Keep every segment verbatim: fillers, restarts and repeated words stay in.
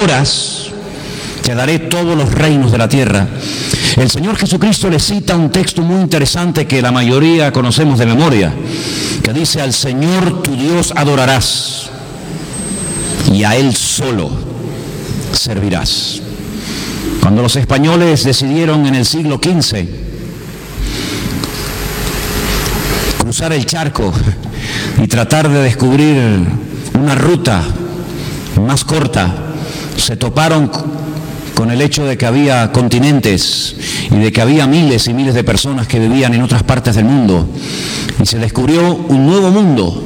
adoras, te daré todos los reinos de la tierra. El Señor Jesucristo le cita un texto muy interesante que la mayoría conocemos de memoria, que dice: al Señor tu Dios adorarás y a Él solo servirás. Cuando los españoles decidieron en el siglo quince cruzar el charco y tratar de descubrir una ruta más corta, se toparon con el hecho de que había continentes y de que había miles y miles de personas que vivían en otras partes del mundo, y se descubrió un nuevo mundo.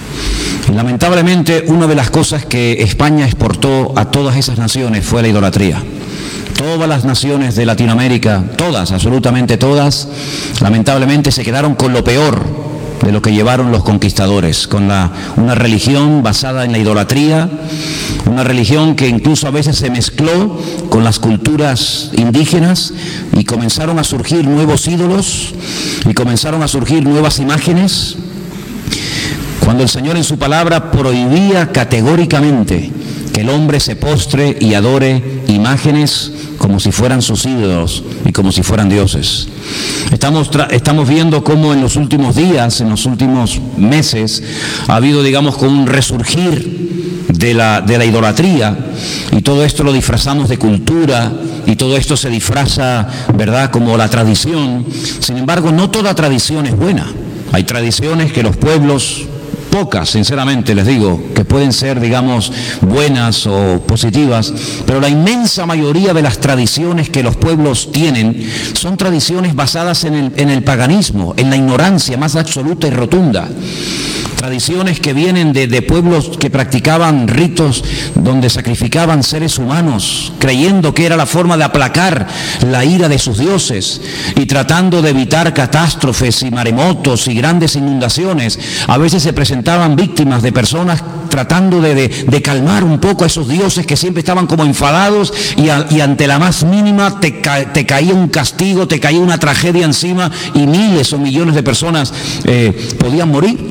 Y lamentablemente, una de las cosas que España exportó a todas esas naciones fue la idolatría. Todas las naciones de Latinoamérica, todas, absolutamente todas, lamentablemente se quedaron con lo peor de lo que llevaron los conquistadores, con la, una religión basada en la idolatría, una religión que incluso a veces se mezcló con las culturas indígenas, y comenzaron a surgir nuevos ídolos y comenzaron a surgir nuevas imágenes, cuando el Señor en su palabra prohibía categóricamente que el hombre se postre y adore imágenes como si fueran sus ídolos y como si fueran dioses. Estamos, estamos viendo cómo en los últimos días, en los últimos meses, ha habido, digamos, como un resurgir de la, de la idolatría, y todo esto lo disfrazamos de cultura, y todo esto se disfraza, ¿verdad?, como la tradición. Sin embargo, no toda tradición es buena. Hay tradiciones que los pueblos, pocas, sinceramente les digo, que pueden ser, digamos, buenas o positivas, pero la inmensa mayoría de las tradiciones que los pueblos tienen son tradiciones basadas en el, en el paganismo, en la ignorancia más absoluta y rotunda. Tradiciones que vienen de, de pueblos que practicaban ritos donde sacrificaban seres humanos, creyendo que era la forma de aplacar la ira de sus dioses, y tratando de evitar catástrofes y maremotos y grandes inundaciones. A veces se presentaban víctimas de personas tratando de, de, de calmar un poco a esos dioses que siempre estaban como enfadados, y, a, y ante la más mínima te, ca, te caía un castigo, te caía una tragedia encima, y miles o millones de personas eh, podían morir.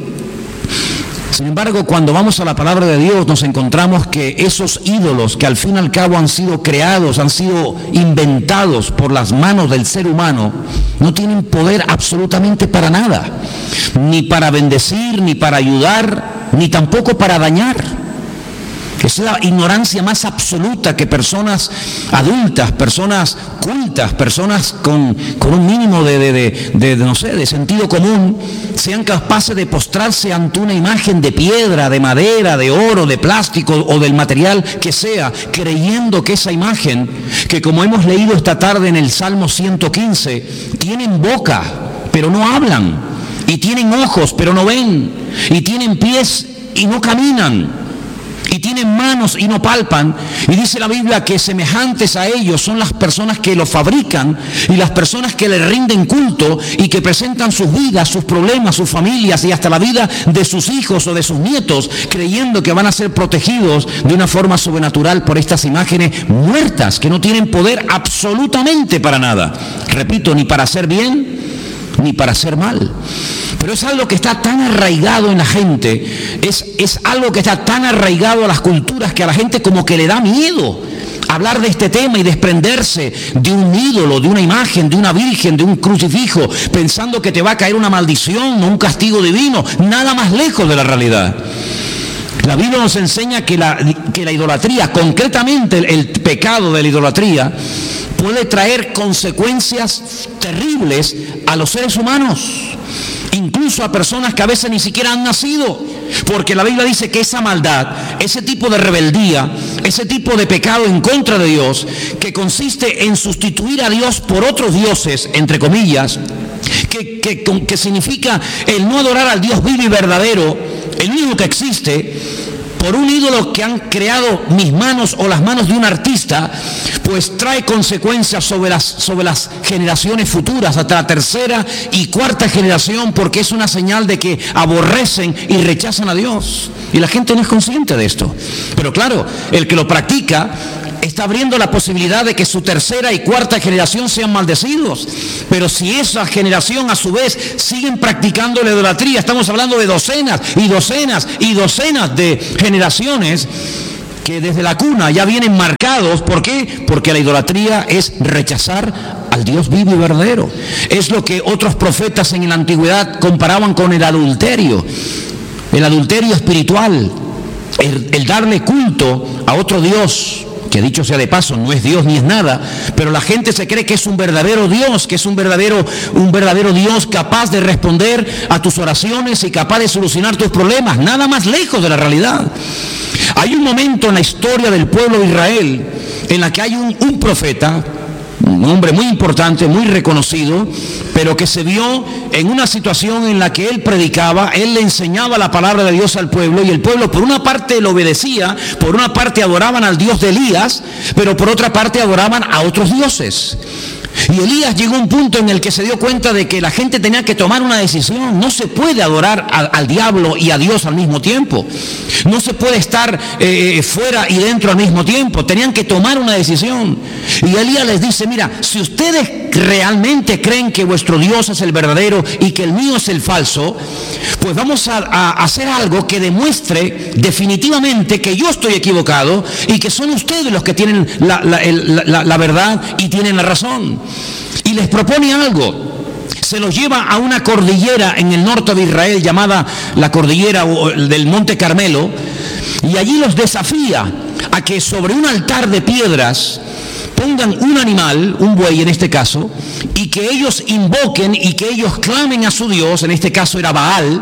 Sin embargo, cuando vamos a la palabra de Dios, nos encontramos que esos ídolos que al fin y al cabo han sido creados, han sido inventados por las manos del ser humano, no tienen poder absolutamente para nada, ni para bendecir, ni para ayudar, ni tampoco para dañar. Es la ignorancia más absoluta que personas adultas, personas cultas, personas con, con un mínimo de, de, de, de, de, no sé, de sentido común, sean capaces de postrarse ante una imagen de piedra, de madera, de oro, de plástico o del material que sea, creyendo que esa imagen, que como hemos leído esta tarde en el Salmo ciento quince, tienen boca, pero no hablan, y tienen ojos, pero no ven, y tienen pies y no caminan, y tienen manos y no palpan. Y dice la Biblia que semejantes a ellos son las personas que lo fabrican y las personas que le rinden culto y que presentan sus vidas, sus problemas, sus familias y hasta la vida de sus hijos o de sus nietos, creyendo que van a ser protegidos de una forma sobrenatural por estas imágenes muertas que no tienen poder absolutamente para nada. Repito, ni para hacer bien ni para hacer mal. Pero es algo que está tan arraigado en la gente, es, es algo que está tan arraigado a las culturas, que a la gente como que le da miedo hablar de este tema y desprenderse de un ídolo, de una imagen, de una virgen, de un crucifijo, pensando que te va a caer una maldición o un castigo divino. Nada más lejos de la realidad. La Biblia nos enseña que la, que la idolatría, concretamente el, el pecado de la idolatría, puede traer consecuencias terribles a los seres humanos, incluso a personas que a veces ni siquiera han nacido, porque la Biblia dice que esa maldad, ese tipo de rebeldía, ese tipo de pecado en contra de Dios, que consiste en sustituir a Dios por otros dioses, entre comillas, que, que, que significa el no adorar al Dios vivo y verdadero, el único que existe, por un ídolo que han creado mis manos o las manos de un artista, pues trae consecuencias sobre las, sobre las generaciones futuras, hasta la tercera y cuarta generación, porque es una señal de que aborrecen y rechazan a Dios. Y la gente no es consciente de esto. Pero claro, el que lo practica está abriendo la posibilidad de que su tercera y cuarta generación sean maldecidos. Pero si esa generación a su vez siguen practicando la idolatría, estamos hablando de docenas y docenas y docenas de generaciones que desde la cuna ya vienen marcados. ¿Por qué? Porque la idolatría es rechazar al Dios vivo y verdadero. Es lo que otros profetas en la antigüedad comparaban con el adulterio, el adulterio espiritual, el, el darle culto a otro Dios, que dicho sea de paso, no es Dios ni es nada, pero la gente se cree que es un verdadero Dios, que es un verdadero, un verdadero Dios capaz de responder a tus oraciones y capaz de solucionar tus problemas. Nada más lejos de la realidad. Hay un momento en la historia del pueblo de Israel en la que hay un, un profeta, un hombre muy importante, muy reconocido, pero que se vio en una situación en la que él predicaba, él le enseñaba la palabra de Dios al pueblo, y el pueblo por una parte lo obedecía, por una parte adoraban al Dios de Elías, pero por otra parte adoraban a otros dioses. Y Elías llegó a un punto en el que se dio cuenta de que la gente tenía que tomar una decisión. No se puede adorar al, al diablo y a Dios al mismo tiempo. No se puede estar eh, fuera y dentro al mismo tiempo. Tenían que tomar una decisión. Y Elías les dice, mira, si ustedes realmente creen que vuestro Dios es el verdadero y que el mío es el falso, pues vamos a, a hacer algo que demuestre definitivamente que yo estoy equivocado y que son ustedes los que tienen la, la, el, la, la verdad y tienen la razón. Y les propone algo. Se los lleva a una cordillera en el norte de Israel llamada la cordillera del Monte Carmelo, y allí los desafía a que sobre un altar de piedras pongan un animal, un buey en este caso, y que ellos invoquen y que ellos clamen a su Dios, en este caso era Baal.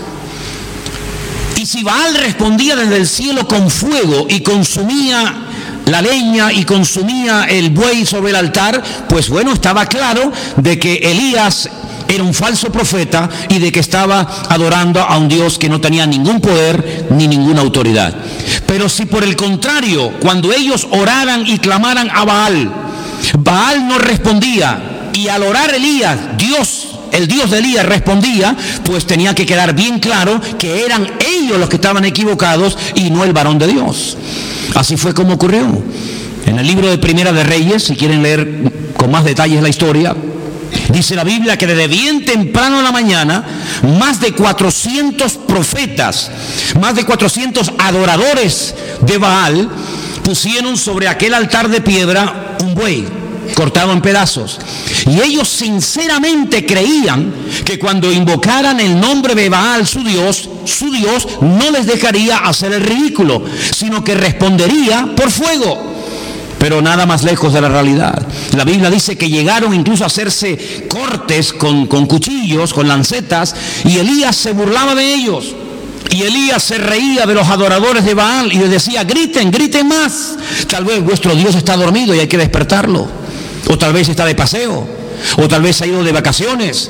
Y si Baal respondía desde el cielo con fuego y consumía la leña y consumía el buey sobre el altar, pues bueno, estaba claro de que Elías era un falso profeta y de que estaba adorando a un Dios que no tenía ningún poder ni ninguna autoridad. Pero si por el contrario, cuando ellos oraran y clamaran a Baal, Baal no respondía, y al orar Elías, Dios, el Dios de Elías respondía, pues tenía que quedar bien claro que eran ellos los que estaban equivocados y no el varón de Dios. Así fue como ocurrió. En el libro de Primera de Reyes, si quieren leer con más detalles la historia, dice la Biblia que desde bien temprano en la mañana, más de cuatrocientos profetas, más de cuatrocientos adoradores de Baal, pusieron sobre aquel altar de piedra un buey cortado en pedazos. Y ellos sinceramente creían que cuando invocaran el nombre de Baal, su Dios, su Dios no les dejaría hacer el ridículo, sino que respondería por fuego. Pero nada más lejos de la realidad. La Biblia dice que llegaron incluso a hacerse cortes con, con cuchillos, con lancetas, y Elías se burlaba de ellos. Y Elías se reía de los adoradores de Baal y les decía, griten, griten más. Tal vez vuestro Dios está dormido y hay que despertarlo. O tal vez está de paseo, o tal vez ha ido de vacaciones.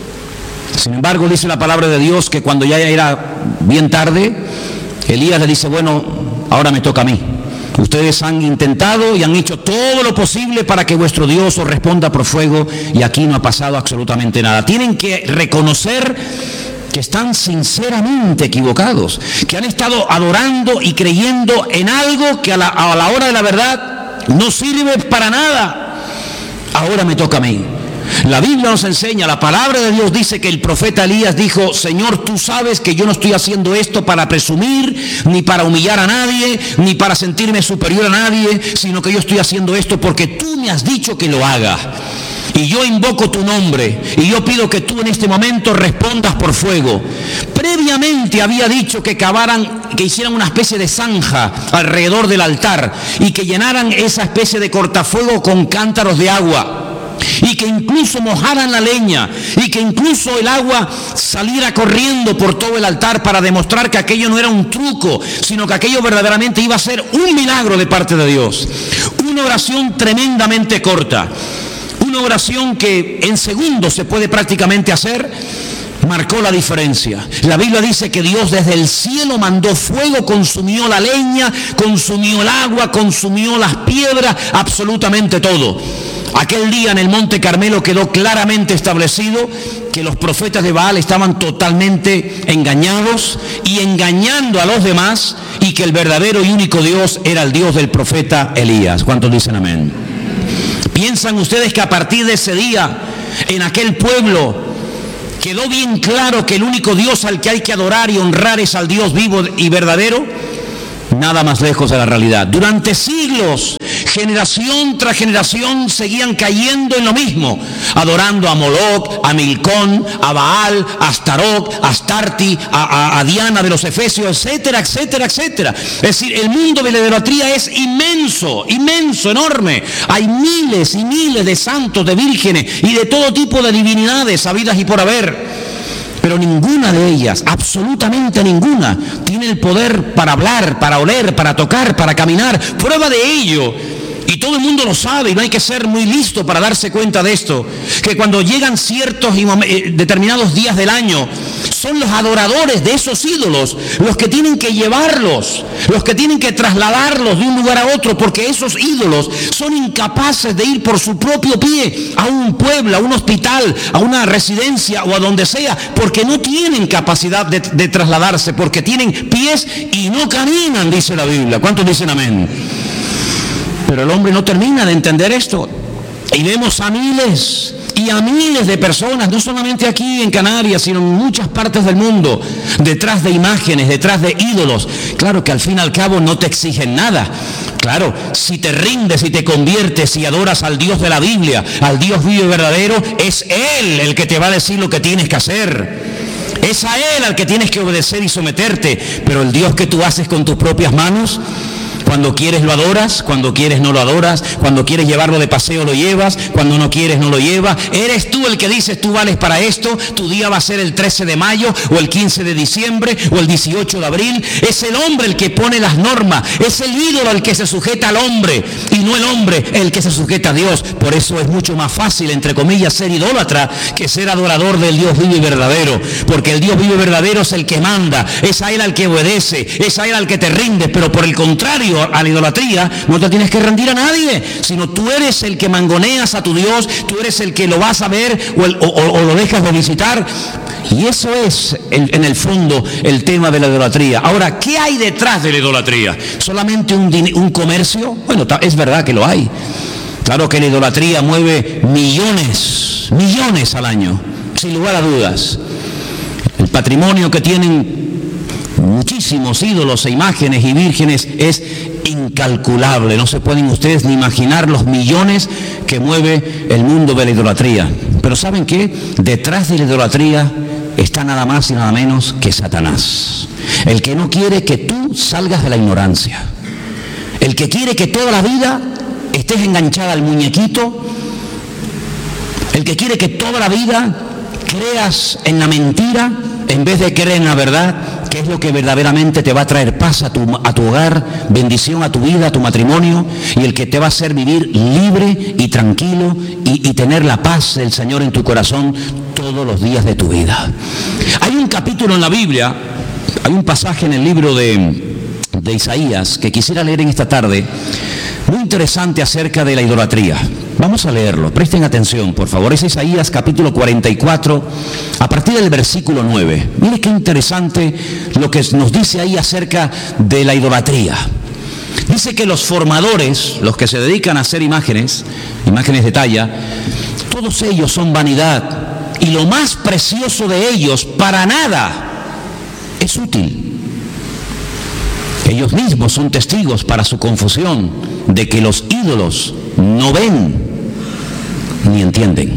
Sin embargo, dice la palabra de Dios que cuando ya era bien tarde, Elías le dice, bueno, ahora me toca a mí. Ustedes han intentado y han hecho todo lo posible para que vuestro Dios os responda por fuego, y aquí no ha pasado absolutamente nada. Tienen que reconocer que están sinceramente equivocados, que han estado adorando y creyendo en algo que a la, a la hora de la verdad no sirve para nada. Ahora me toca a mí. La Biblia nos enseña, la palabra de Dios dice que el profeta Elías dijo, Señor, tú sabes que yo no estoy haciendo esto para presumir, ni para humillar a nadie, ni para sentirme superior a nadie, sino que yo estoy haciendo esto porque tú me has dicho que lo haga. Y yo invoco tu nombre, y yo pido que tú en este momento respondas por fuego. Previamente había dicho que cavaran, que hicieran una especie de zanja alrededor del altar, y que llenaran esa especie de cortafuego con cántaros de agua, y que incluso mojaran la leña, y que incluso el agua saliera corriendo por todo el altar para demostrar que aquello no era un truco, sino que aquello verdaderamente iba a ser un milagro de parte de Dios. Una oración tremendamente corta, una oración que en segundos se puede prácticamente hacer, marcó la diferencia. La Biblia dice que Dios desde el cielo mandó fuego, consumió la leña, consumió el agua, consumió las piedras, absolutamente todo. Aquel día en el Monte Carmelo quedó claramente establecido que los profetas de Baal estaban totalmente engañados y engañando a los demás, y que el verdadero y único Dios era el Dios del profeta Elías. ¿Cuántos dicen amén? ¿Piensan ustedes que a partir de ese día en aquel pueblo quedó bien claro que el único Dios al que hay que adorar y honrar es al Dios vivo y verdadero? nada más lejos de la realidad. Durante siglos, generación tras generación seguían cayendo en lo mismo, adorando a Moloc, a Milcón, a Baal, a Astarot, a Astarte, a, a, a Diana de los Efesios, etcétera, etcétera, etcétera. Es decir, el mundo de la idolatría es inmenso, inmenso, enorme. Hay miles y miles de santos, de vírgenes y de todo tipo de divinidades habidas y por haber. Pero ninguna de ellas, absolutamente ninguna, tiene el poder para hablar, para oler, para tocar, para caminar. Prueba de ello, y todo el mundo lo sabe, y no hay que ser muy listo para darse cuenta de esto, que cuando llegan ciertos y determinados días del año, son los adoradores de esos ídolos los que tienen que llevarlos, los que tienen que trasladarlos de un lugar a otro, porque esos ídolos son incapaces de ir por su propio pie a un pueblo, a un hospital, a una residencia o a donde sea, porque no tienen capacidad de, de trasladarse, porque tienen pies y no caminan, dice la Biblia. ¿Cuántos dicen amén? Pero el hombre no termina de entender esto. Y vemos a miles y a miles de personas, no solamente aquí en Canarias, sino en muchas partes del mundo, detrás de imágenes, detrás de ídolos. Claro que al fin y al cabo no te exigen nada. Claro, si te rindes y te conviertes y adoras al Dios de la Biblia, al Dios vivo y verdadero, es Él el que te va a decir lo que tienes que hacer. Es a Él al que tienes que obedecer y someterte. Pero el Dios que tú haces con tus propias manos, cuando quieres lo adoras, cuando quieres no lo adoras, cuando quieres llevarlo de paseo lo llevas, cuando no quieres no lo llevas. Eres tú el que dices, tú vales para esto, tu día va a ser el trece de mayo o el quince de diciembre o el dieciocho de abril. Es el hombre el que pone las normas, es el ídolo el que se sujeta al hombre y no el hombre el que se sujeta a Dios. Por eso es mucho más fácil, entre comillas, ser idólatra que ser adorador del Dios vivo y verdadero, porque el Dios vivo y verdadero es el que manda, es a Él al que obedece, es a Él al que te rindes. Pero por el contrario, a la idolatría no te tienes que rendir a nadie, sino tú eres el que mangoneas a tu Dios, tú eres el que lo vas a ver o, el, o, o lo dejas de visitar. Y eso es el, en el fondo el tema de la idolatría. Ahora, ¿qué hay detrás de la idolatría? ¿Solamente un, un comercio? Bueno, es verdad que lo hay. Claro que la idolatría mueve millones, millones al año, sin lugar a dudas. El patrimonio que tienen muchísimos ídolos e imágenes y vírgenes es incalculable. No se pueden ustedes ni imaginar los millones que mueve el mundo de la idolatría. Pero ¿saben qué? Detrás de la idolatría está nada más y nada menos que Satanás. El que no quiere que tú salgas de la ignorancia. El que quiere que toda la vida estés enganchada al muñequito. El que quiere que toda la vida creas en la mentira en vez de creer en la verdad, que es lo que verdaderamente te va a traer paz a tu, a tu hogar, bendición a tu vida, a tu matrimonio, y el que te va a hacer vivir libre y tranquilo y, y tener la paz del Señor en tu corazón todos los días de tu vida. Hay un capítulo en la Biblia, hay un pasaje en el libro de, de Isaías que quisiera leer en esta tarde, muy interesante acerca de la idolatría. Vamos a leerlo, presten atención, por favor. Es Isaías capítulo cuarenta y cuatro, a partir del versículo nueve. Mire qué interesante lo que nos dice ahí acerca de la idolatría. Dice que los formadores, los que se dedican a hacer imágenes, imágenes de talla, todos ellos son vanidad, y lo más precioso de ellos para nada es útil. Ellos mismos son testigos para su confusión de que los ídolos no ven ni entienden.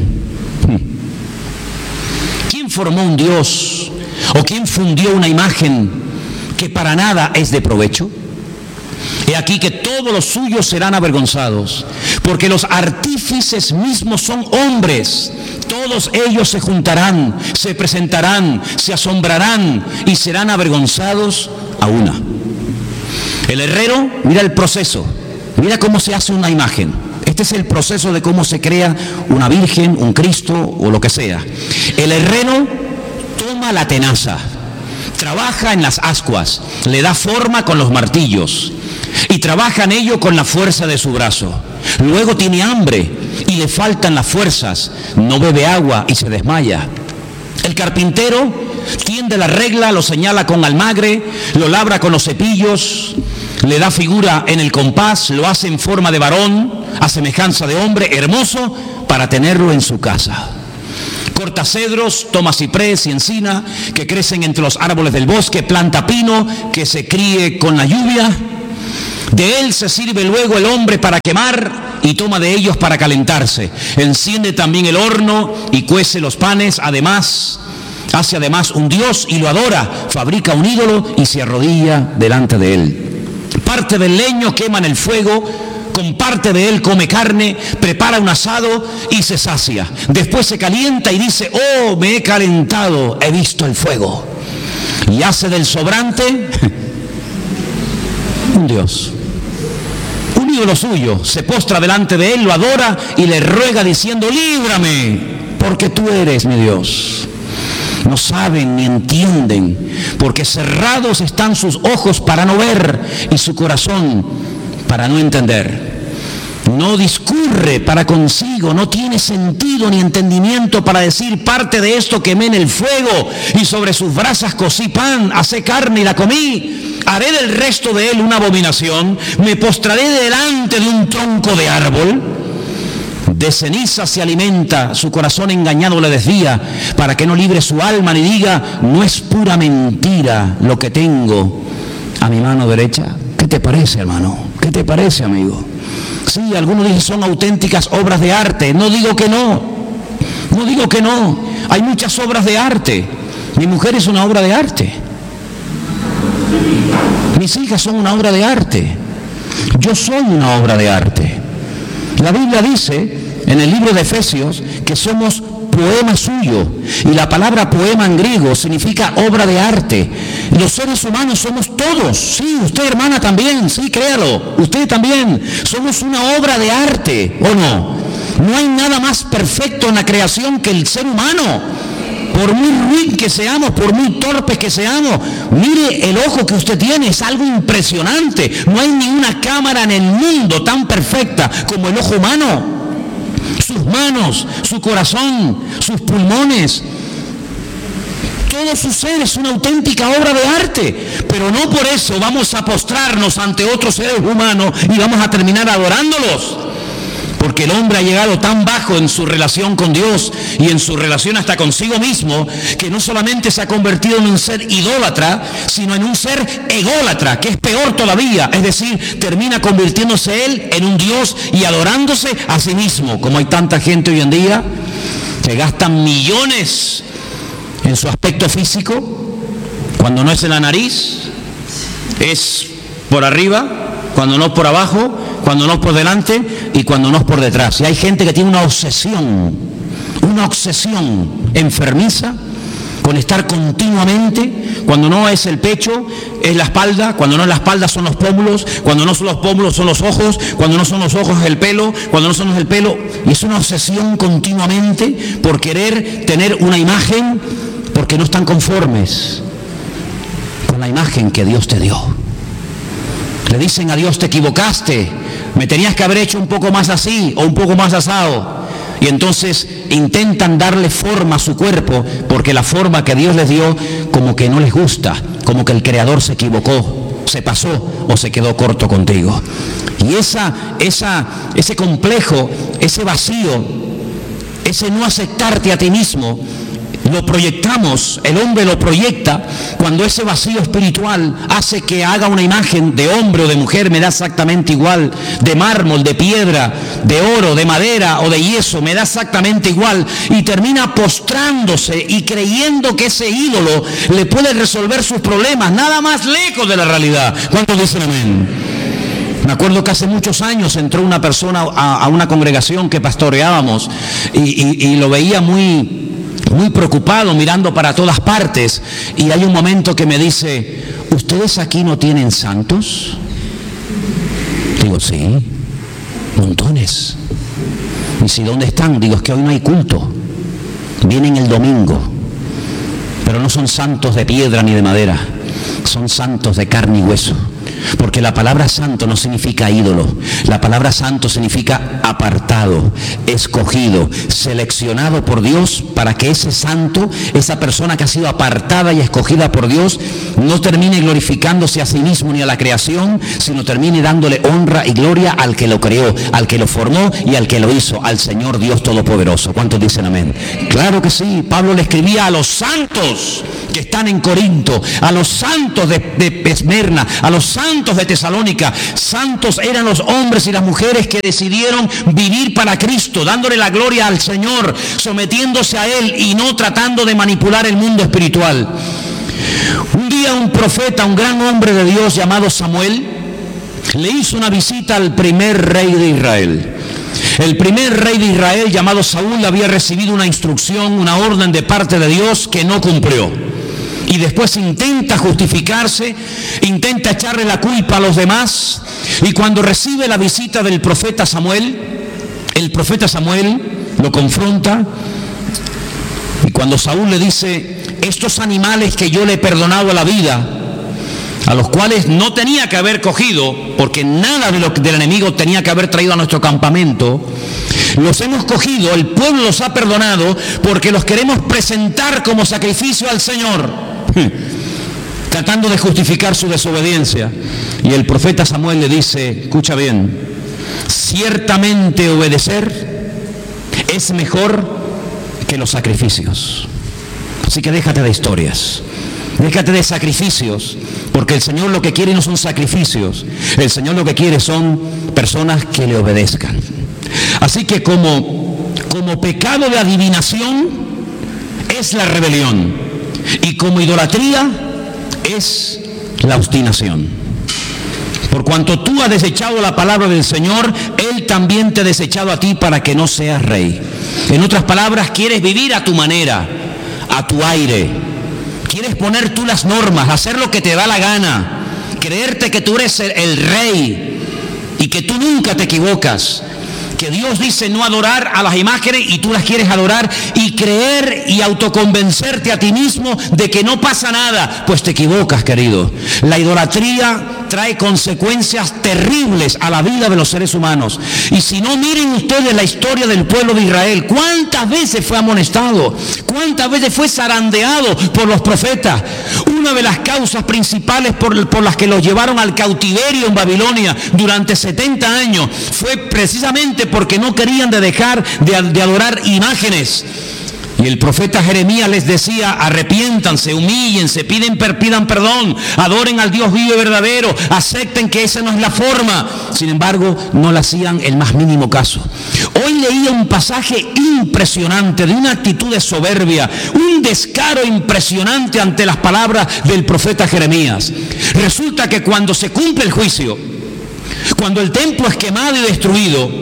¿Quién formó un Dios o quién fundió una imagen que para nada es de provecho? He aquí que todos los suyos serán avergonzados, porque los artífices mismos son hombres. Todos ellos se juntarán, se presentarán, se asombrarán y serán avergonzados a una. El herrero, mira el proceso, mira cómo se hace una imagen. Este es el proceso de cómo se crea una virgen, un Cristo o lo que sea. El herrero toma la tenaza, trabaja en las ascuas, le da forma con los martillos y trabaja en ello con la fuerza de su brazo. Luego tiene hambre y le faltan las fuerzas, no bebe agua y se desmaya. El carpintero tiende la regla, lo señala con almagre, lo labra con los cepillos, le da figura en el compás, lo hace en forma de varón, a semejanza de hombre, hermoso, para tenerlo en su casa. corta cedros, toma ciprés y encina, que crecen entre los árboles del bosque, planta pino, que se críe con la lluvia. De él se sirve luego el hombre para quemar y toma de ellos para calentarse. Enciende también el horno y cuece los panes. Además, hace además un dios y lo adora. Fabrica un ídolo y se arrodilla delante de él. Parte del leño quema en el fuego. Con parte de él come carne, prepara un asado y se sacia. Después se calienta y dice: oh, me he calentado, he visto el fuego. Y hace del sobrante un dios, un ídolo suyo. Se postra delante de él, lo adora y le ruega diciendo: líbrame, porque tú eres mi Dios. No saben ni entienden, porque cerrados están sus ojos para no ver y su corazón para no entender. No discurre para consigo, no tiene sentido ni entendimiento para decir: parte de esto quemé en el fuego y sobre sus brasas cocí pan, asé carne y la comí. Haré del resto de él una abominación, me postraré delante de un tronco de árbol. De ceniza se alimenta, su corazón engañado le desvía, para que no libre su alma ni diga: no es pura mentira lo que tengo a mi mano derecha. ¿Qué te parece, hermano? ¿Qué te parece, amigo? Sí, algunos dicen son auténticas obras de arte. No digo que no, no digo que no. Hay muchas obras de arte. Mi mujer es una obra de arte. Mis hijas son una obra de arte. Yo soy una obra de arte. La Biblia dice en el libro de Efesios que somos poema suyo, y la palabra poema en griego significa obra de arte. Los seres humanos somos todos, sí, usted hermana también, sí, créalo, usted también, somos una obra de arte, ¿o no? No hay nada más perfecto en la creación que el ser humano. Por muy ruin que seamos, por muy torpes que seamos, mire el ojo que usted tiene, es algo impresionante. No hay ninguna cámara en el mundo tan perfecta como el ojo humano. Sus manos, su corazón, sus pulmones, todo su ser es una auténtica obra de arte. Pero no por eso vamos a postrarnos ante otros seres humanos y vamos a terminar adorándolos. Porque el hombre ha llegado tan bajo en su relación con Dios y en su relación hasta consigo mismo, que no solamente se ha convertido en un ser idólatra, sino en un ser ególatra, que es peor todavía. Es decir, termina convirtiéndose él en un Dios y adorándose a sí mismo. Como hay tanta gente hoy en día que gasta millones en su aspecto físico, cuando no es en la nariz, es por arriba, cuando no es por abajo, cuando no es por delante y cuando no es por detrás. Y hay gente que tiene una obsesión, una obsesión enfermiza con estar continuamente, cuando no es el pecho, es la espalda, cuando no es la espalda son los pómulos, cuando no son los pómulos son los ojos, cuando no son los ojos es el pelo, cuando no son el pelo. Y es una obsesión continuamente por querer tener una imagen, porque no están conformes con la imagen que Dios te dio. Le dicen a Dios: te equivocaste, me tenías que haber hecho un poco más así o un poco más asado. Y entonces intentan darle forma a su cuerpo, porque la forma que Dios les dio como que no les gusta, como que el Creador se equivocó, se pasó o se quedó corto contigo. Y esa, esa, ese complejo, ese vacío, ese no aceptarte a ti mismo, lo proyectamos, el hombre lo proyecta cuando ese vacío espiritual hace que haga una imagen de hombre o de mujer, me da exactamente igual, de mármol, de piedra, de oro, de madera o de yeso, me da exactamente igual, y termina postrándose y creyendo que ese ídolo le puede resolver sus problemas, nada más lejos de la realidad. ¿Cuántos dicen amén? Me acuerdo que hace muchos años entró una persona a, a una congregación que pastoreábamos y, y, y lo veía muy... muy preocupado, mirando para todas partes, y hay un momento que me dice: ¿ustedes aquí no tienen santos? Digo: sí, montones. Y si, ¿dónde están? Digo: es que hoy no hay culto, vienen el domingo, pero no son santos de piedra ni de madera, son santos de carne y hueso. Porque la palabra santo no significa ídolo. La palabra santo significa apartado, escogido, seleccionado por Dios para que ese santo, esa persona que ha sido apartada y escogida por Dios, no termine glorificándose a sí mismo ni a la creación, sino termine dándole honra y gloria al que lo creó, al que lo formó y al que lo hizo, al Señor Dios Todopoderoso. ¿Cuántos dicen amén? Claro que sí. Pablo le escribía a los santos que están en Corinto, a los santos de, de Esmirna, a los santos de Tesalónica. Santos eran los hombres y las mujeres que decidieron vivir para Cristo, dándole la gloria al Señor, sometiéndose a Él y no tratando de manipular el mundo espiritual. Un día un profeta, un gran hombre de Dios llamado Samuel, le hizo una visita al primer rey de Israel. El primer rey de Israel, llamado Saúl, había recibido una instrucción, una orden de parte de Dios que no cumplió. Y después intenta justificarse, intenta echarle la culpa a los demás. Y cuando recibe la visita del profeta Samuel, el profeta Samuel lo confronta. Y cuando Saúl le dice, estos animales que yo le he perdonado la vida, a los cuales no tenía que haber cogido, porque nada de lo del enemigo tenía que haber traído a nuestro campamento, los hemos cogido, el pueblo los ha perdonado, porque los queremos presentar como sacrificio al Señor, tratando de justificar su desobediencia. Y el profeta Samuel le dice, escucha bien, ciertamente obedecer es mejor que los sacrificios. Así que déjate de historias, déjate de sacrificios, porque el Señor lo que quiere no son sacrificios, el Señor lo que quiere son personas que le obedezcan. Así que como, como pecado de adivinación es la rebelión, y como idolatría es la obstinación. Por cuanto tú has desechado la palabra del Señor, Él también te ha desechado a ti para que no seas rey. En otras palabras, quieres vivir a tu manera, a tu aire. Quieres poner tú las normas, hacer lo que te da la gana, creerte que tú eres el, el rey y que tú nunca te equivocas. Que Dios dice no adorar a las imágenes y tú las quieres adorar, y creer y autoconvencerte a ti mismo de que no pasa nada. Pues te equivocas, querido. La idolatría trae consecuencias terribles a la vida de los seres humanos. Y si no, miren ustedes la historia del pueblo de Israel. ¿Cuántas veces fue amonestado? ¿Cuántas veces fue zarandeado por los profetas? Una de las causas principales por, por las que los llevaron al cautiverio en Babilonia durante setenta años fue precisamente porque no querían de dejar de, de adorar imágenes. Y el profeta Jeremías les decía, arrepiéntanse, humíllense, piden, pidan perdón, adoren al Dios vivo y verdadero, acepten que esa no es la forma. Sin embargo, no le hacían el más mínimo caso. Hoy leía un pasaje impresionante de una actitud de soberbia, un descaro impresionante ante las palabras del profeta Jeremías. Resulta que cuando se cumple el juicio, cuando el templo es quemado y destruido,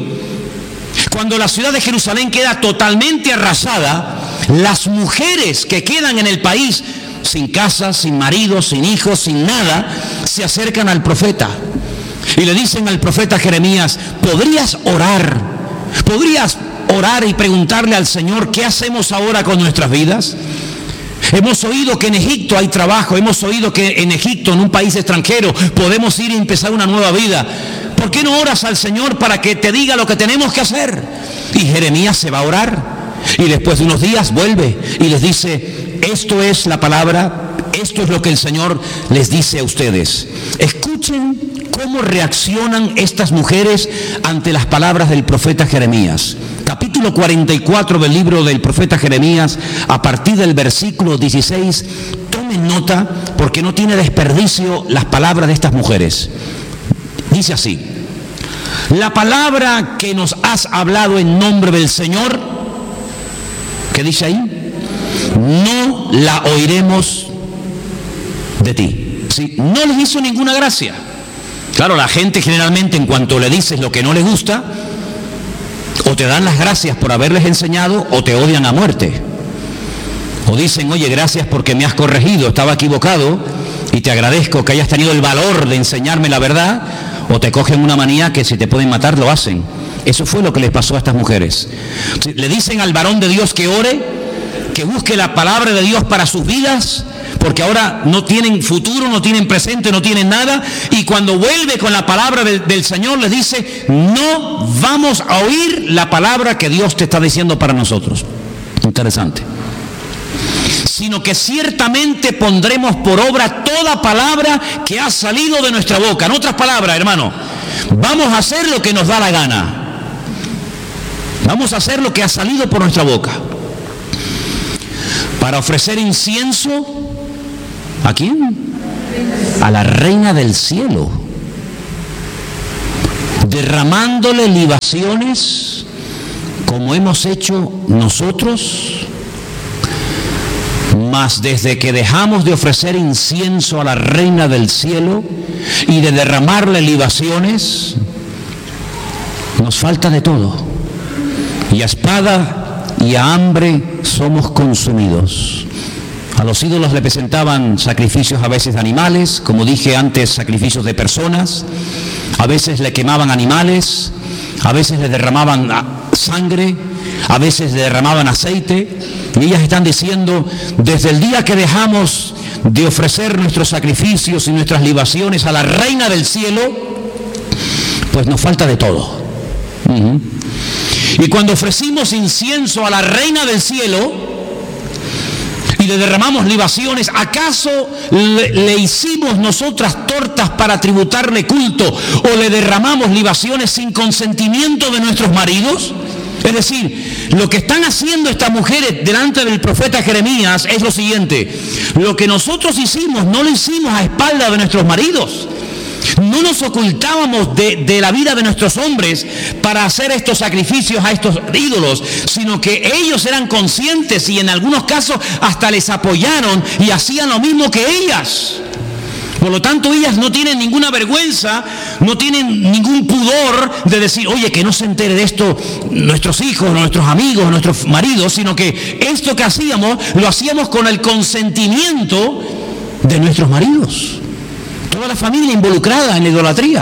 cuando la ciudad de Jerusalén queda totalmente arrasada, las mujeres que quedan en el país, sin casa, sin marido, sin hijos, sin nada, se acercan al profeta y le dicen al profeta Jeremías, ¿podrías orar? ¿Podrías orar y preguntarle al Señor qué hacemos ahora con nuestras vidas? Hemos oído que en Egipto hay trabajo, hemos oído que en Egipto, en un país extranjero, podemos ir y empezar una nueva vida. ¿Por qué no oras al Señor para que te diga lo que tenemos que hacer? Y Jeremías se va a orar. Y después de unos días vuelve y les dice, esto es la palabra, esto es lo que el Señor les dice a ustedes. Escuchen cómo reaccionan estas mujeres ante las palabras del profeta Jeremías. Capítulo cuarenta y cuatro del libro del profeta Jeremías, a partir del versículo dieciséis, tomen nota porque no tiene desperdicio las palabras de estas mujeres. Dice así, la palabra que nos has hablado en nombre del Señor, ¿qué dice ahí? No la oiremos de ti. ¿Sí? No les hizo ninguna gracia. Claro, la gente generalmente en cuanto le dices lo que no les gusta, o te dan las gracias por haberles enseñado, o te odian a muerte. O dicen, oye, gracias porque me has corregido, estaba equivocado, y te agradezco que hayas tenido el valor de enseñarme la verdad. O te cogen una manía que si te pueden matar lo hacen. Eso fue lo que les pasó a estas mujeres. Le dicen al varón de Dios que ore, que busque la palabra de Dios para sus vidas, porque ahora no tienen futuro, no tienen presente, no tienen nada, y cuando vuelve con la palabra del, del Señor les dice, no vamos a oír la palabra que Dios te está diciendo para nosotros. Interesante. Sino que ciertamente pondremos por obra toda palabra que ha salido de nuestra boca. En otras palabras, hermano, vamos a hacer lo que nos da la gana. Vamos a hacer lo que ha salido por nuestra boca. Para ofrecer incienso, ¿a quién? A la reina del cielo. Derramándole libaciones, como hemos hecho nosotros. Mas desde que dejamos de ofrecer incienso a la reina del cielo y de derramarle libaciones, nos falta de todo. Y a espada y a hambre somos consumidos. A los ídolos le presentaban sacrificios a veces de animales, como dije antes, sacrificios de personas. A veces le quemaban animales, a veces le derramaban sangre, a veces le derramaban aceite. Y ellas están diciendo, desde el día que dejamos de ofrecer nuestros sacrificios y nuestras libaciones a la reina del cielo, pues nos falta de todo. Uh-huh. Y cuando ofrecimos incienso a la reina del cielo y le derramamos libaciones, ¿acaso le, le hicimos nosotras tortas para tributarle culto o le derramamos libaciones sin consentimiento de nuestros maridos? Es decir, lo que están haciendo estas mujeres delante del profeta Jeremías es lo siguiente: lo que nosotros hicimos no lo hicimos a espaldas de nuestros maridos. No nos ocultábamos de, de la vida de nuestros hombres para hacer estos sacrificios a estos ídolos, sino que ellos eran conscientes y en algunos casos hasta les apoyaron y hacían lo mismo que ellas. Por lo tanto, ellas no tienen ninguna vergüenza, no tienen ningún pudor de decir, oye, que no se entere de esto nuestros hijos, nuestros amigos, nuestros maridos, sino que esto que hacíamos, lo hacíamos con el consentimiento de nuestros maridos. Toda la familia involucrada en la idolatría.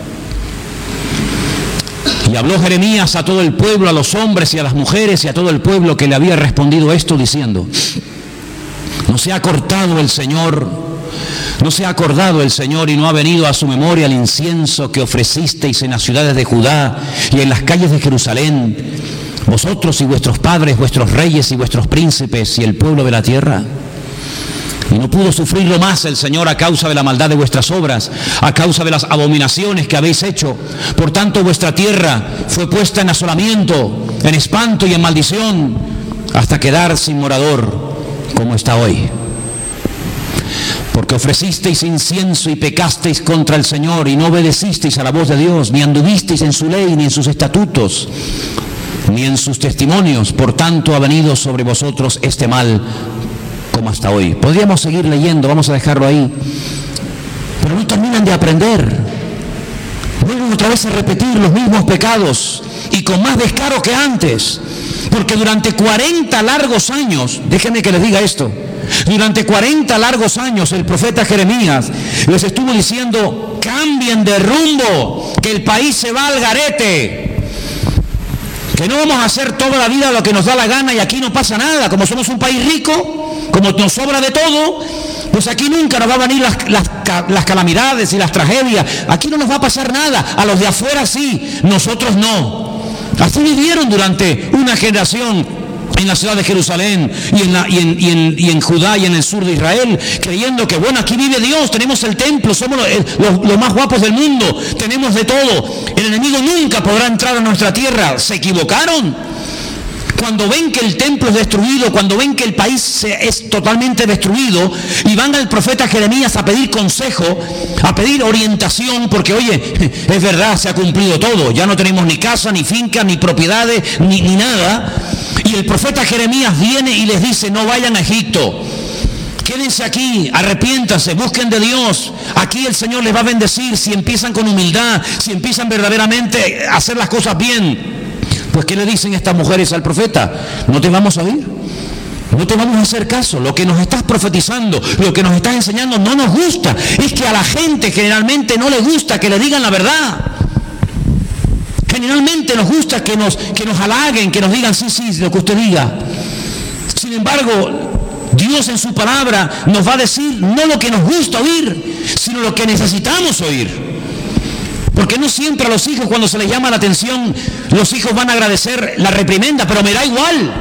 Y habló Jeremías a todo el pueblo, a los hombres y a las mujeres y a todo el pueblo que le había respondido esto diciendo, no se ha cortado el Señor, no se ha acordado el Señor y no ha venido a su memoria el incienso que ofrecisteis en las ciudades de Judá y en las calles de Jerusalén, vosotros y vuestros padres, vuestros reyes y vuestros príncipes y el pueblo de la tierra. Y no pudo sufrirlo más el Señor a causa de la maldad de vuestras obras, a causa de las abominaciones que habéis hecho. Por tanto, vuestra tierra fue puesta en asolamiento, en espanto y en maldición, hasta quedar sin morador, como está hoy. Porque ofrecisteis incienso y pecasteis contra el Señor, y no obedecisteis a la voz de Dios, ni anduvisteis en su ley, ni en sus estatutos, ni en sus testimonios. Por tanto, ha venido sobre vosotros este mal, como hasta hoy. Podríamos seguir leyendo, vamos a dejarlo ahí. Pero no terminan de aprender. Vuelven otra vez a repetir los mismos pecados y con más descaro que antes. Porque durante cuarenta largos años, déjenme que les diga esto, durante cuarenta largos años el profeta Jeremías les estuvo diciendo, cambien de rumbo, que el país se va al garete. Que no vamos a hacer toda la vida lo que nos da la gana y aquí no pasa nada. Como somos un país rico, como nos sobra de todo, pues aquí nunca nos van a venir las, las, las calamidades y las tragedias. Aquí no nos va a pasar nada. A los de afuera sí, nosotros no. Así vivieron durante una generación en la ciudad de Jerusalén y en, la, y, en, y, en, y en Judá y en el sur de Israel, creyendo que bueno, aquí vive Dios, tenemos el templo, somos los, los, los más guapos del mundo, tenemos de todo, el enemigo nunca podrá entrar a nuestra tierra. Se equivocaron. Cuando ven que el templo es destruido, cuando ven que el país se, es totalmente destruido, y van al profeta Jeremías a pedir consejo, a pedir orientación, porque oye, es verdad, se ha cumplido todo, ya no tenemos ni casa, ni finca, ni propiedades, ni, ni nada. Y el profeta Jeremías viene y les dice, no vayan a Egipto, quédense aquí, arrepiéntanse, busquen de Dios. Aquí el Señor les va a bendecir si empiezan con humildad, si empiezan verdaderamente a hacer las cosas bien. Pues ¿qué le dicen estas mujeres al profeta? No te vamos a oír, no te vamos a hacer caso, lo que nos estás profetizando, lo que nos estás enseñando no nos gusta. Es que a la gente generalmente no le gusta que le digan la verdad. Generalmente nos gusta que nos, que nos halaguen, que nos digan sí, sí, lo que usted diga. Sin embargo, Dios en su palabra nos va a decir no lo que nos gusta oír, sino lo que necesitamos oír. Porque no siempre a los hijos, cuando se les llama la atención, los hijos van a agradecer la reprimenda, pero me da igual.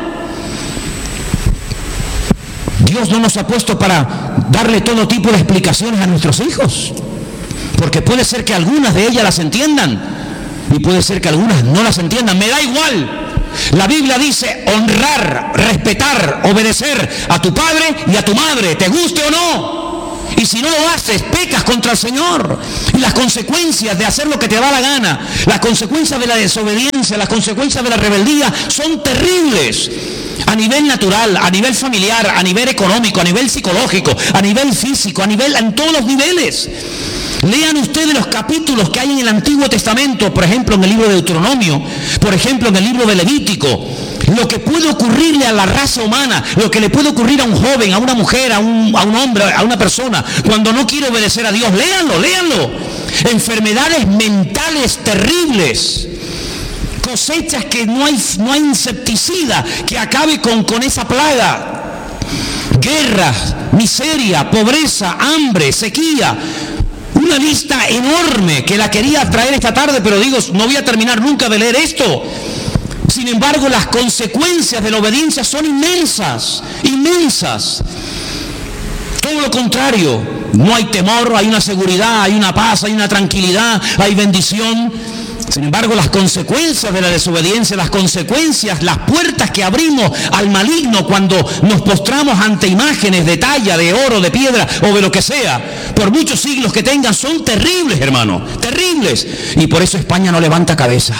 Dios no nos ha puesto para darle todo tipo de explicaciones a nuestros hijos, porque puede ser que algunas de ellas las entiendan y puede ser que algunas no las entiendan, me da igual. La Biblia dice honrar, respetar, obedecer a tu padre y a tu madre, te guste o no. Y si no lo haces, pecas contra el Señor. Y las consecuencias de hacer lo que te da la gana, las consecuencias de la desobediencia, las consecuencias de la rebeldía son terribles. A nivel natural, a nivel familiar, a nivel económico, a nivel psicológico, a nivel físico, a nivel, en todos los niveles. Lean ustedes los capítulos que hay en el Antiguo Testamento, por ejemplo en el libro de Deuteronomio, por ejemplo en el libro de Levítico, lo que puede ocurrirle a la raza humana, lo que le puede ocurrir a un joven, a una mujer, a un, a un hombre, a una persona, cuando no quiere obedecer a Dios. Léanlo, léanlo. Enfermedades mentales terribles, cosechas que no hay, no hay insecticida que acabe con, con esa plaga, guerras, miseria, pobreza, hambre, sequía. Una lista enorme que la quería traer esta tarde, pero digo, no voy a terminar nunca de leer esto. Sin embargo, las consecuencias de la obediencia son inmensas, inmensas. Todo lo contrario, no hay temor, hay una seguridad, hay una paz, hay una tranquilidad, hay bendición. Sin embargo, las consecuencias de la desobediencia, las consecuencias, las puertas que abrimos al maligno cuando nos postramos ante imágenes de talla, de oro, de piedra o de lo que sea, por muchos siglos que tengan, son terribles, hermano, terribles. Y por eso España no levanta cabeza.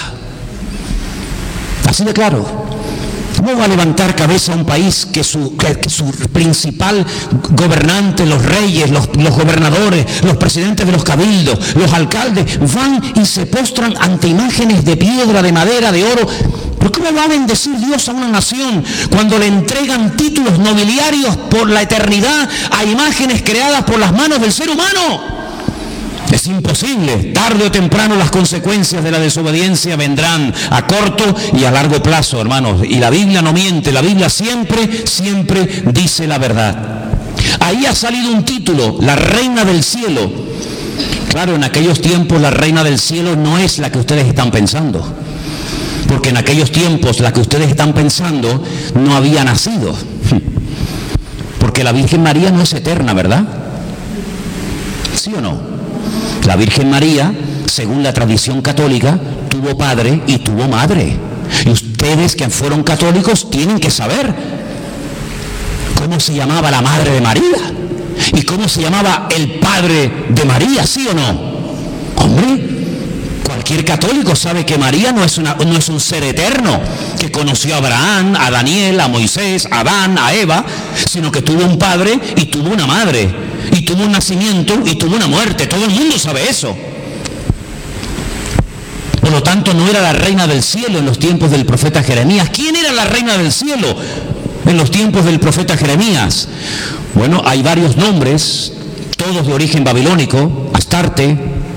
Así de claro. ¿Cómo va a levantar cabeza un país que su, que, que su principal gobernante, los reyes, los, los gobernadores, los presidentes de los cabildos, los alcaldes, van y se postran ante imágenes de piedra, de madera, de oro? ¿Pero cómo va a bendecir Dios a una nación cuando le entregan títulos nobiliarios por la eternidad a imágenes creadas por las manos del ser humano? Es imposible. Tarde o temprano las consecuencias de la desobediencia vendrán a corto y a largo plazo, hermanos. Y la Biblia no miente, la Biblia siempre, siempre dice la verdad. Ahí ha salido un título, la Reina del Cielo. Claro, en aquellos tiempos la Reina del Cielo no es la que ustedes están pensando. Porque en aquellos tiempos la que ustedes están pensando no había nacido. Porque la Virgen María no es eterna, ¿verdad? ¿Sí o no? La Virgen María, según la tradición católica, tuvo padre y tuvo madre. Y ustedes que fueron católicos tienen que saber cómo se llamaba la madre de María y cómo se llamaba el padre de María, ¿sí o no? Hombre, cualquier católico sabe que María no es, una, no es un ser eterno que conoció a Abraham, a Daniel, a Moisés, a Adán, a Eva, sino que tuvo un padre y tuvo una madre. Y tuvo un nacimiento y tuvo una muerte. Todo el mundo sabe eso. Por lo tanto, no era la reina del cielo en los tiempos del profeta Jeremías. ¿Quién era la reina del cielo en los tiempos del profeta Jeremías? Bueno, hay varios nombres, todos de origen babilónico: Astarte,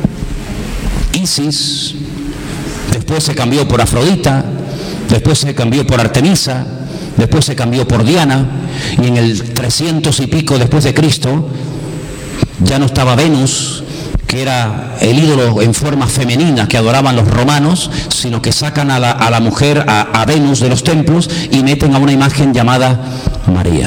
Isis, después se cambió por Afrodita, después se cambió por Artemisa, después se cambió por Diana, y en el trescientos y pico después de Cristo ya no estaba Venus, que era el ídolo en forma femenina que adoraban los romanos, sino que sacan a la, a la mujer, a, a Venus de los templos, y meten a una imagen llamada María.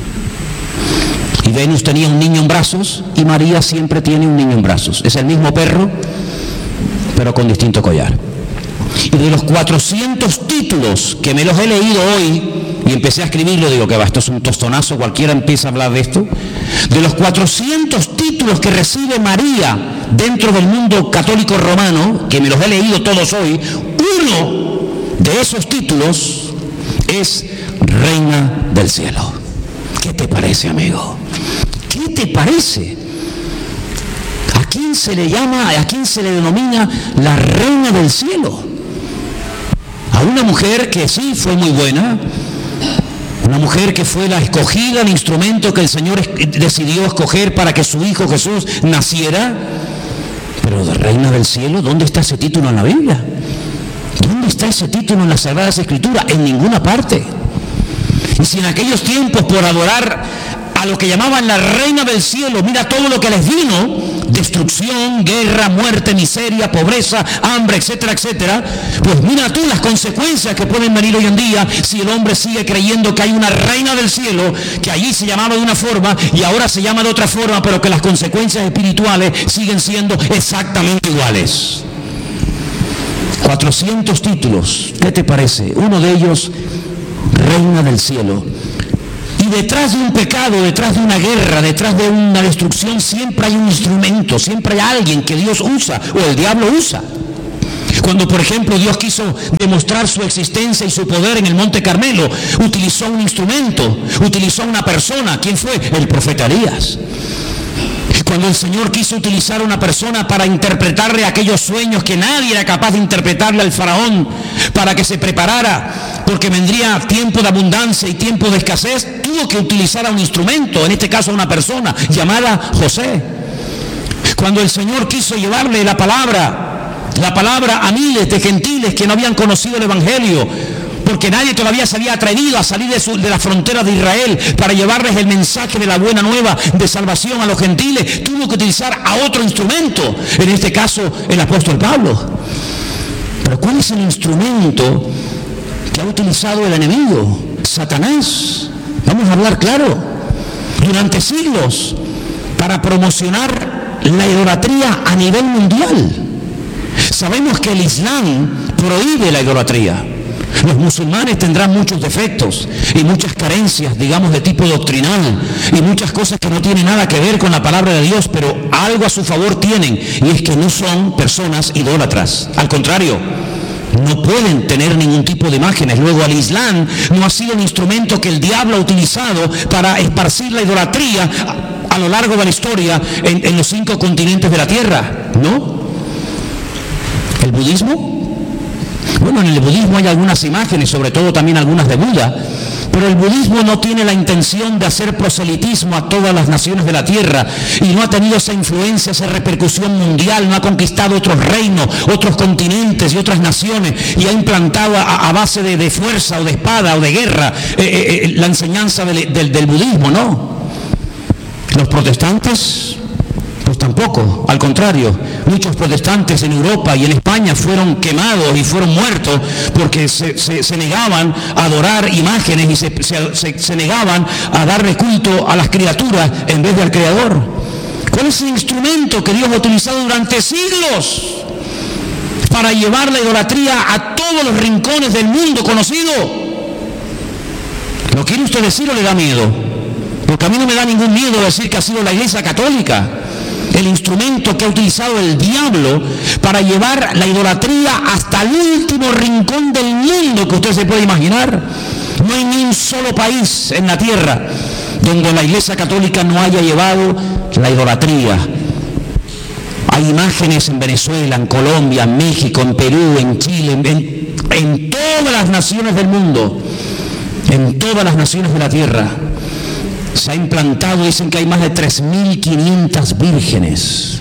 Y Venus tenía un niño en brazos y María siempre tiene un niño en brazos. Es el mismo perro, pero con distinto collar. Y de los cuatrocientos títulos que me los he leído hoy, y empecé a escribirlo, digo que va, esto es un tostonazo, cualquiera empieza a hablar de esto. De los cuatrocientos títulos que recibe María dentro del mundo católico romano, que me los he leído todos hoy, uno de esos títulos es Reina del Cielo. ¿Qué te parece, amigo? ¿Qué te parece? ¿A quién se le llama, a quién se le denomina la Reina del Cielo? A una mujer que sí fue muy buena, una mujer que fue la escogida, el instrumento que el Señor decidió escoger para que su Hijo Jesús naciera. Pero de Reina del Cielo, ¿dónde está ese título en la Biblia? ¿Dónde está ese título en las Sagradas Escrituras? En ninguna parte. Y si en aquellos tiempos, por adorar a lo que llamaban la reina del cielo, mira todo lo que les vino: destrucción, guerra, muerte, miseria, pobreza, hambre, etcétera, etcétera. Pues mira tú las consecuencias que pueden venir hoy en día si el hombre sigue creyendo que hay una reina del cielo, que allí se llamaba de una forma y ahora se llama de otra forma, pero que las consecuencias espirituales siguen siendo exactamente iguales. cuatrocientos títulos, ¿qué te parece? Uno de ellos, reina del cielo. Y detrás de un pecado, detrás de una guerra, detrás de una destrucción, siempre hay un instrumento, siempre hay alguien que Dios usa o el diablo usa. Cuando, por ejemplo, Dios quiso demostrar su existencia y su poder en el Monte Carmelo, utilizó un instrumento, utilizó una persona. ¿Quién fue? El profeta Elías. Cuando el Señor quiso utilizar a una persona para interpretarle aquellos sueños que nadie era capaz de interpretarle al faraón, para que se preparara, porque vendría tiempo de abundancia y tiempo de escasez, tuvo que utilizar a un instrumento, en este caso a una persona llamada José. Cuando el Señor quiso llevarle la palabra, la palabra a miles de gentiles que no habían conocido el Evangelio, porque nadie todavía se había atrevido a salir de, su, de la frontera de Israel para llevarles el mensaje de la buena nueva de salvación a los gentiles, tuvo que utilizar a otro instrumento, en este caso el apóstol Pablo. Pero ¿cuál es el instrumento que ha utilizado el enemigo? Satanás. Vamos a hablar claro. Durante siglos, para promocionar la idolatría a nivel mundial. Sabemos que el Islam prohíbe la idolatría. Los musulmanes tendrán muchos defectos y muchas carencias, digamos, de tipo doctrinal, y muchas cosas que no tienen nada que ver con la palabra de Dios, pero algo a su favor tienen, y es que no son personas idólatras. Al contrario, no pueden tener ningún tipo de imágenes. Luego, el Islam no ha sido un instrumento que el diablo ha utilizado para esparcir la idolatría a, a lo largo de la historia en, en los cinco continentes de la tierra, ¿no? ¿El budismo? Bueno, en el budismo hay algunas imágenes, sobre todo también algunas de Buda, pero el budismo no tiene la intención de hacer proselitismo a todas las naciones de la tierra, y no ha tenido esa influencia, esa repercusión mundial, no ha conquistado otros reinos, otros continentes y otras naciones, y ha implantado a, a base de, de fuerza o de espada o de guerra eh, eh, la enseñanza del, del, del budismo, ¿no? Los protestantes, pues tampoco, al contrario, muchos protestantes en Europa y en España fueron quemados y fueron muertos porque se, se, se negaban a adorar imágenes y se, se, se negaban a darle culto a las criaturas en vez del Creador. ¿Cuál es el instrumento que Dios ha utilizado durante siglos para llevar la idolatría a todos los rincones del mundo conocido? ¿Lo quiere usted decir o le da miedo? Porque a mí no me da ningún miedo decir que ha sido la Iglesia Católica el instrumento que ha utilizado el diablo para llevar la idolatría hasta el último rincón del mundo que usted se puede imaginar. No hay ni un solo país en la tierra donde la Iglesia Católica no haya llevado la idolatría. Hay imágenes en Venezuela, en Colombia, en México, en Perú, en Chile, en, en, en todas las naciones del mundo, en todas las naciones de la tierra. Se ha implantado, dicen que hay más de tres mil quinientas vírgenes.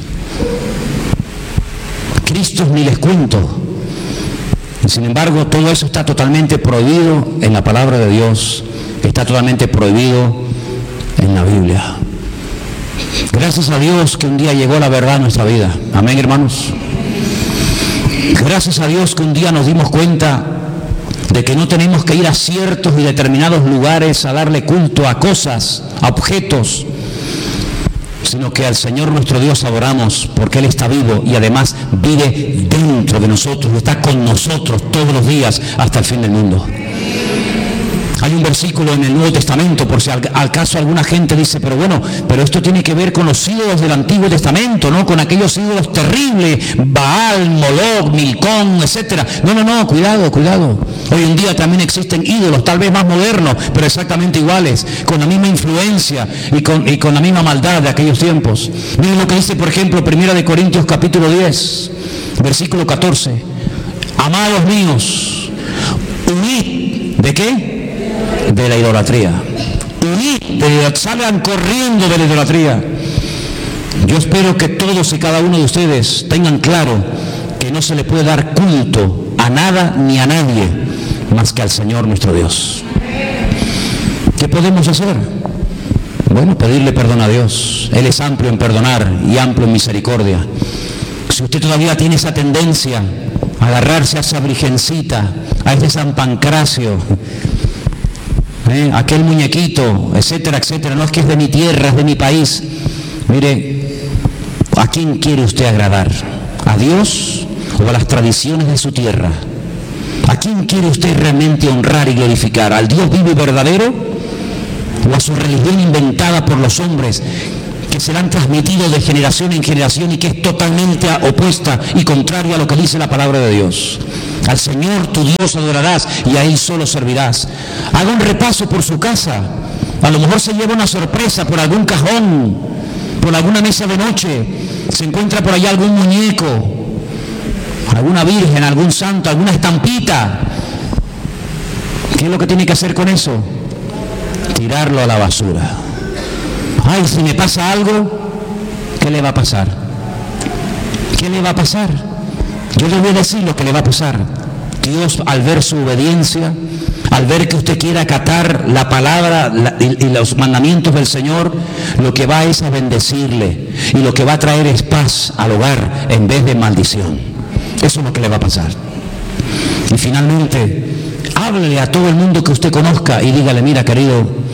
Cristos ni les cuento. Y sin embargo, todo eso está totalmente prohibido en la palabra de Dios, está totalmente prohibido en la Biblia. Gracias a Dios que un día llegó la verdad a nuestra vida. Amén, hermanos. Gracias a Dios que un día nos dimos cuenta de que no tenemos que ir a ciertos y determinados lugares a darle culto a cosas, a objetos, sino que al Señor nuestro Dios adoramos porque Él está vivo y además vive dentro de nosotros, está con nosotros todos los días hasta el fin del mundo. Hay un versículo en el Nuevo Testamento, por si al, al caso alguna gente dice, pero bueno, pero esto tiene que ver con los ídolos del Antiguo Testamento, ¿no? Con aquellos ídolos terribles, Baal, Moloch, Milcón, etcétera. No, no, no, cuidado, cuidado. Hoy en día también existen ídolos, tal vez más modernos, pero exactamente iguales, con la misma influencia y con, y con la misma maldad de aquellos tiempos. Miren lo que dice, por ejemplo, Primera de Corintios capítulo diez, versículo catorce. Amados míos, huid, ¿de qué? De la idolatría. Huid, de, salgan corriendo de la idolatría. Yo espero que todos y cada uno de ustedes tengan claro que no se le puede dar culto a nada ni a nadie más que al Señor nuestro Dios. ¿Qué podemos hacer? Bueno, pedirle perdón a Dios. Él es amplio en perdonar y amplio en misericordia. Si usted todavía tiene esa tendencia a agarrarse a esa virgencita, a ese San Pancracio, ¿eh? aquel muñequito, etcétera, etcétera, no es que es de mi tierra, es de mi país. Mire, ¿a quién quiere usted agradar? ¿A Dios o a las tradiciones de su tierra? ¿A quién quiere usted realmente honrar y glorificar? ¿Al Dios vivo y verdadero? ¿O a su religión inventada por los hombres que se la han transmitido de generación en generación y que es totalmente opuesta y contraria a lo que dice la palabra de Dios? Al Señor tu Dios adorarás y a Él solo servirás. Haga un repaso por su casa. A lo mejor se lleva una sorpresa por algún cajón, por alguna mesa de noche. Se encuentra por allá algún muñeco, alguna virgen, algún santo, alguna estampita. ¿Qué es lo que tiene que hacer con eso? Tirarlo a la basura. Ay, si me pasa algo, ¿qué le va a pasar? ¿Qué le va a pasar? Yo le voy a decir lo que le va a pasar. Dios, al ver su obediencia, al ver que usted quiere acatar la palabra la, y, y los mandamientos del Señor, lo que va es a bendecirle y lo que va a traer es paz al hogar en vez de maldición. Eso es lo que le va a pasar. Y finalmente, háblele a todo el mundo que usted conozca y dígale, mira querido,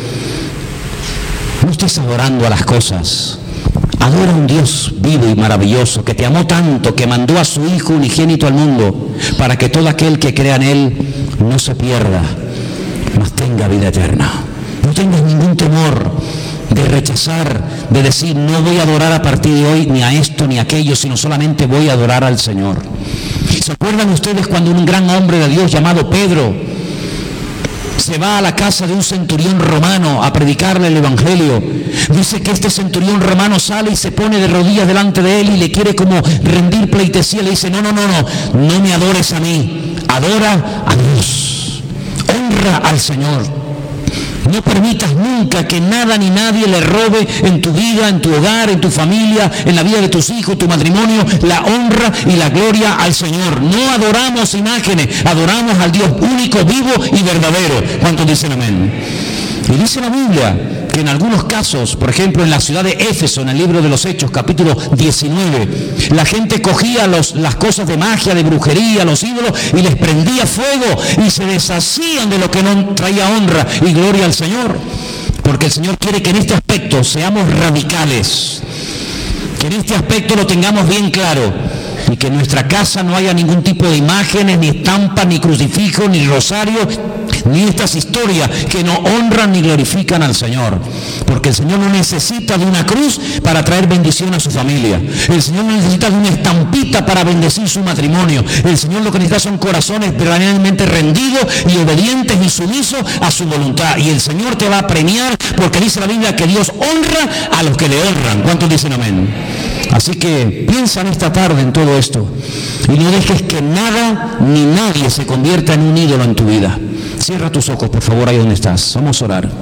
no estés adorando a las cosas. Adora a un Dios vivo y maravilloso que te amó tanto, que mandó a su Hijo unigénito al mundo para que todo aquel que crea en Él no se pierda, mas tenga vida eterna. No tengas ningún temor de rechazar, de decir no voy a adorar a partir de hoy ni a esto ni a aquello, sino solamente voy a adorar al Señor. ¿Se acuerdan ustedes cuando un gran hombre de Dios llamado Pedro se va a la casa de un centurión romano a predicarle el evangelio? Dice que este centurión romano sale y se pone de rodillas delante de él y le quiere como rendir pleitesía. Le dice, no, no, no, no, no me adores a mí, adora a Dios, honra al Señor. No permitas nunca que nada ni nadie le robe en tu vida, en tu hogar, en tu familia, en la vida de tus hijos, tu matrimonio, la honra y la gloria al Señor. No adoramos imágenes, adoramos al Dios único, vivo y verdadero. ¿Cuántos dicen amén? Y dice la Biblia que en algunos casos, por ejemplo en la ciudad de Éfeso, en el libro de los Hechos, capítulo diecinueve, la gente cogía los, las cosas de magia, de brujería, los ídolos, y les prendía fuego y se deshacían de lo que no traía honra y gloria al Señor. Porque el Señor quiere que en este aspecto seamos radicales, que en este aspecto lo tengamos bien claro, y que en nuestra casa no haya ningún tipo de imágenes, ni estampas, ni crucifijos, ni rosario, ni estas historias que no honran ni glorifican al Señor. Porque el Señor no necesita de una cruz para traer bendición a su familia. El Señor no necesita de una estampita para bendecir su matrimonio. El Señor lo que necesita son corazones verdaderamente rendidos y obedientes y sumisos a su voluntad. Y el Señor te va a premiar, porque dice la Biblia que Dios honra a los que le honran. ¿Cuántos dicen amén? Así que piensa en esta tarde en todo esto y no dejes que nada ni nadie se convierta en un ídolo en tu vida. Cierra tus ojos, por favor, ahí donde estás. Vamos a orar.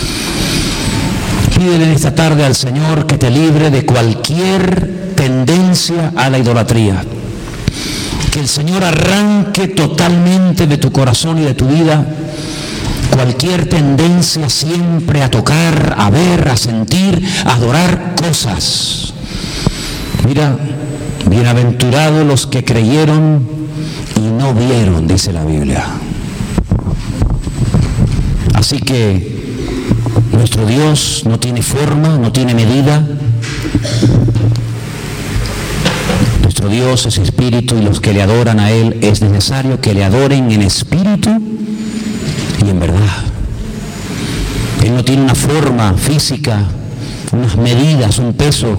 Pídele en esta tarde al Señor que te libre de cualquier tendencia a la idolatría. Que el Señor arranque totalmente de tu corazón y de tu vida cualquier tendencia siempre a tocar, a ver, a sentir, a adorar cosas. Mira, bienaventurados los que creyeron y no vieron, dice la Biblia. Así que nuestro Dios no tiene forma, no tiene medida. Nuestro Dios es espíritu y los que le adoran a Él es necesario que le adoren en espíritu y en verdad. Él no tiene una forma física, unas medidas, un peso,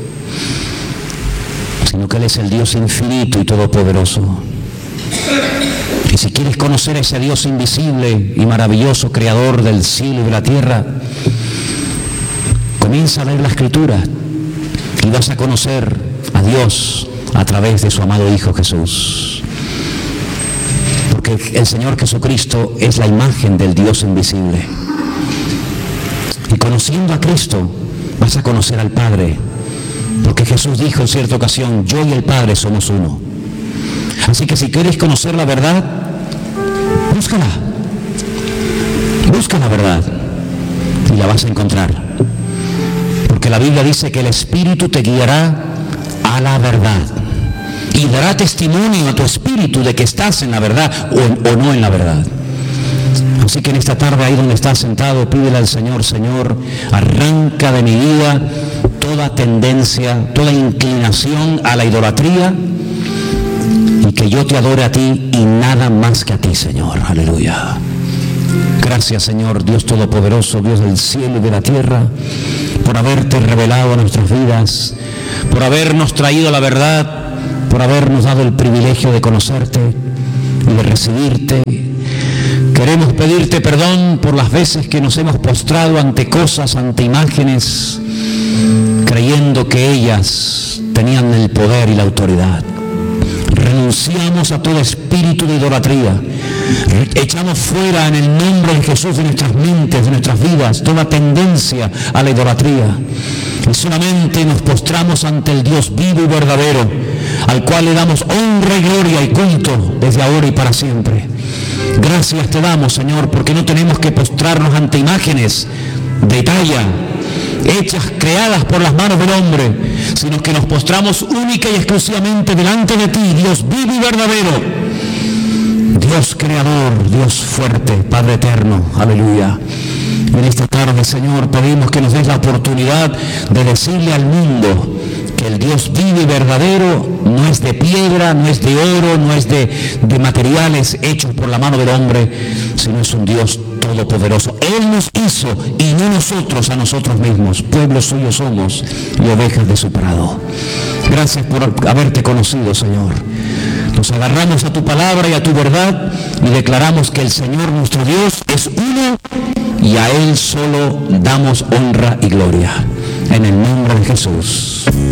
sino que Él es el Dios infinito y todopoderoso. Y si quieres conocer a ese Dios invisible y maravilloso, creador del cielo y de la tierra, comienza a leer la Escritura y vas a conocer a Dios a través de su amado Hijo Jesús. Porque el Señor Jesucristo es la imagen del Dios invisible. Y conociendo a Cristo, vas a conocer al Padre. Porque Jesús dijo en cierta ocasión, yo y el Padre somos uno. Así que si quieres conocer la verdad, búscala. Busca la verdad. y la vas a encontrar. Porque la Biblia dice que el Espíritu te guiará a la verdad y dará testimonio a tu espíritu de que estás en la verdad o, o no en la verdad. Así que en esta tarde, ahí donde estás sentado, pídele al Señor: Señor, arranca de mi vida toda tendencia, toda inclinación a la idolatría, y que yo te adore a ti y nada más que a ti, Señor. Aleluya. Gracias, Señor, Dios Todopoderoso, Dios del cielo y de la tierra, por haberte revelado a nuestras vidas, por habernos traído la verdad, por habernos dado el privilegio de conocerte y de recibirte. Queremos pedirte perdón por las veces que nos hemos postrado ante cosas, ante imágenes, creyendo que ellas tenían el poder y la autoridad. Renunciamos a todo espíritu de idolatría. Echamos fuera en el nombre de Jesús de nuestras mentes, de nuestras vidas, toda tendencia a la idolatría. Y solamente nos postramos ante el Dios vivo y verdadero, al cual le damos honra y gloria y culto desde ahora y para siempre. Gracias te damos, Señor, porque no tenemos que postrarnos ante imágenes de talla hechas, creadas por las manos del hombre, sino que nos postramos única y exclusivamente delante de ti, Dios vivo y verdadero, Dios creador, Dios fuerte, Padre eterno. Aleluya. En esta tarde, Señor, pedimos que nos des la oportunidad de decirle al mundo que el Dios vivo y verdadero no es de piedra, no es de oro, no es de, de materiales hechos por la mano del hombre, sino es un Dios todopoderoso. Él nos hizo y no nosotros a nosotros mismos. Pueblo suyo somos y ovejas de su prado. Gracias por haberte conocido, Señor. Nos agarramos a tu palabra y a tu verdad y declaramos que el Señor nuestro Dios es uno y a Él solo damos honra y gloria. En el nombre de Jesús.